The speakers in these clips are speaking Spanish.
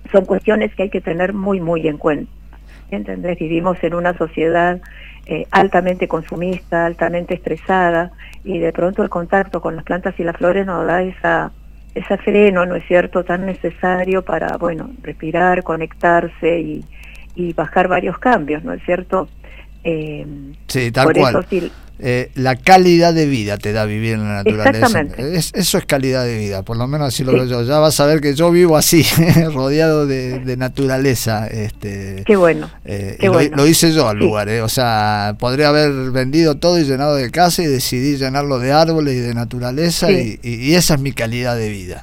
son cuestiones que hay que tener muy, muy en cuenta. ¿Entendés? Vivimos en una sociedad altamente consumista, altamente estresada, y de pronto el contacto con las plantas y las flores nos da ese freno, ¿no es cierto?, tan necesario para, bueno, respirar, conectarse y bajar varios cambios, ¿no es cierto? Sí, tal cual. Eso, sí, la calidad de vida te da vivir en la naturaleza. Exactamente. Eso es calidad de vida, por lo menos así lo veo yo. Ya vas a ver que yo vivo así, rodeado de naturaleza. Qué bueno. Qué bueno. Lo hice yo al lugar, o sea, podría haber vendido todo y llenado de casa y decidí llenarlo de árboles y de naturaleza, y esa es mi calidad de vida.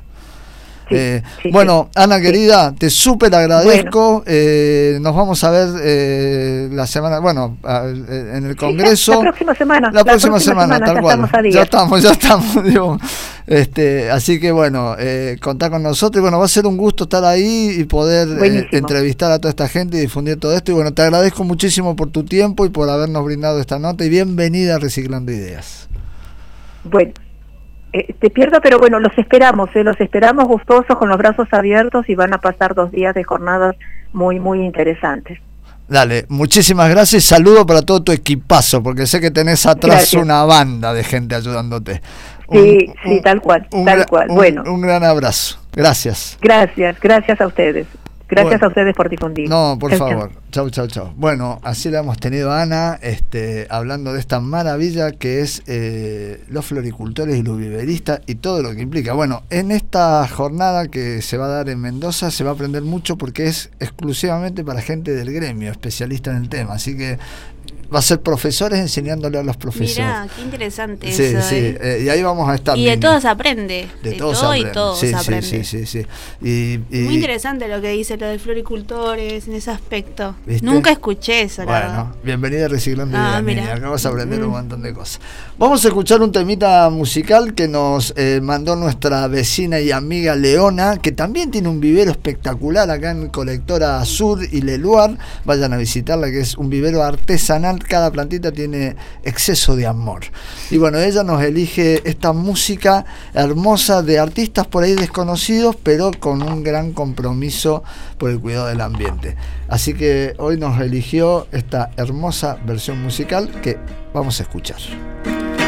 Bueno, Ana querida, te súper agradezco. Nos vamos a ver la semana, bueno, en el Congreso. La próxima semana. La próxima semana, tal cual. Ya estamos, digo. Así que bueno, contá con nosotros. Y bueno, va a ser un gusto estar ahí y poder entrevistar a toda esta gente y difundir todo esto. Y bueno, te agradezco muchísimo por tu tiempo y por habernos brindado esta nota. Y bienvenida a Reciclando Ideas. Bueno. Te pierdo, pero bueno, los esperamos gustosos, con los brazos abiertos, y van a pasar 2 días de jornadas muy, muy interesantes. Dale, muchísimas gracias, saludo para todo tu equipazo, porque sé que tenés atrás una banda de gente ayudándote. Sí, tal cual, bueno. Un gran abrazo, gracias. Gracias a ustedes. Gracias a ustedes por difundir. No, por favor. Chau. Bueno, así la hemos tenido a Ana, hablando de esta maravilla que es los floricultores y los viveristas y todo lo que implica. Bueno, en esta jornada que se va a dar en Mendoza se va a aprender mucho, porque es exclusivamente para gente del gremio, especialista en el tema. Así que va a ser profesores enseñándole a los profesores. Mirá, qué interesante eso. Sí, y ahí vamos a estar. Y de todo se aprende. De todo y todo se aprende. Sí. Muy interesante lo que dice lo de floricultores en ese aspecto. ¿Viste? Nunca escuché eso. Bueno, bienvenida a Reciclando Ideas, niña. Acá vas a aprender un montón de cosas. Vamos a escuchar un temita musical que nos mandó nuestra vecina y amiga Leona, que también tiene un vivero espectacular acá en Colectora Sur y Leluar. Vayan a visitarla, que es un vivero artesanal. Cada plantita tiene exceso de amor. Y bueno, ella nos elige esta música hermosa de artistas por ahí desconocidos, pero con un gran compromiso por el cuidado del ambiente. Así que hoy nos eligió esta hermosa versión musical que vamos a escuchar.